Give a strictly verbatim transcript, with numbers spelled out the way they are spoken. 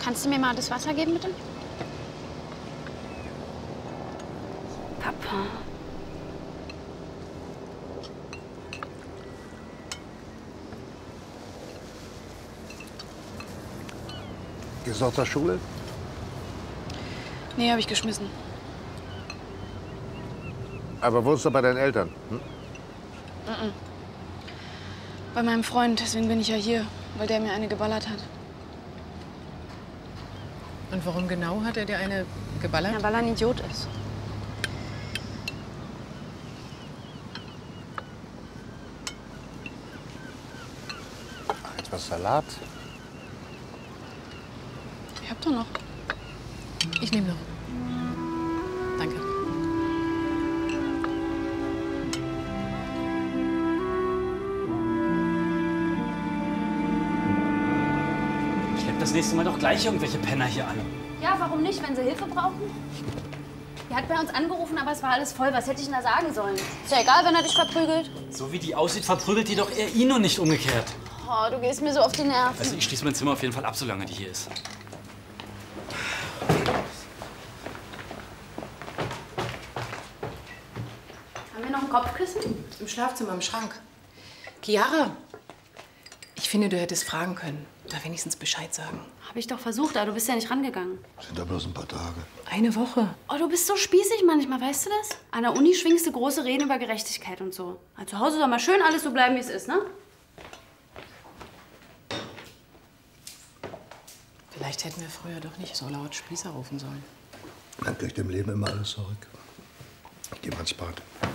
Kannst du mir mal das Wasser geben, bitte? Papa. Gehst du noch zur Schule? Nee, habe ich geschmissen. Aber wohnst du bei deinen Eltern? Hm? Mm-mm. Bei meinem Freund, deswegen bin ich ja hier, weil der mir eine geballert hat. Und warum genau hat er dir eine geballert? Ja, weil er ein Idiot ist. Etwas Salat? Ich hab doch noch. Ich nehme noch. Danke. Schleppt das nächste Mal doch gleich irgendwelche Penner hier an. Ja, warum nicht, wenn sie Hilfe brauchen? Er hat bei uns angerufen, aber es war alles voll. Was hätte ich denn da sagen sollen? Ist ja egal, wenn er dich verprügelt. So wie die aussieht, verprügelt die doch eher ihn und nicht umgekehrt. Oh, du gehst mir so auf die Nerven. Also ich schließe mein Zimmer auf jeden Fall ab, solange die hier ist. Haben wir noch ein Kopfkissen? Im Schlafzimmer, im Schrank. Chiara, ich finde, du hättest fragen können. Da wenigstens Bescheid sagen. Habe ich doch versucht, aber du bist ja nicht rangegangen. Sind da bloß ein paar Tage. Eine Woche. Oh, du bist so spießig manchmal, weißt du das? An der Uni schwingst du große Reden über Gerechtigkeit und so. Also zu Hause soll mal schön alles so bleiben, wie es ist, ne? Vielleicht hätten wir früher doch nicht so laut Spießer rufen sollen. Man kriegt im Leben immer alles zurück. Ich geh mal ins Bad.